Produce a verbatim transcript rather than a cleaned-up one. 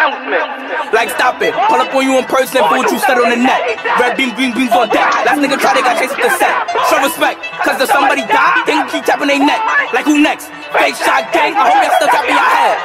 Like stop it, pull up on you in person for what you said on the net. Red beam, green beams on deck. Last nigga try, they got chased with the set. Show respect, cause if somebody die, then keep tapping they neck. Like who next? Fake shot gang, I hope y'all still tapping your head.